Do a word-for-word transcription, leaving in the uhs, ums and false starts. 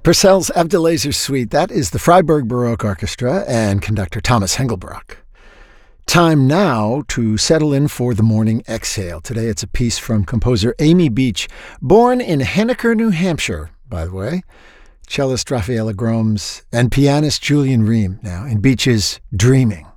Purcell's Abdelazer Suite. That is the Freiburg Baroque Orchestra and conductor Thomas Hengelbrock. Time now to settle in for the morning exhale. Today it's a piece from composer Amy Beach, born in Henniker, New Hampshire, by the way. Cellist Raffaella Groms and pianist Julian Ream now in Beach's Dreaming.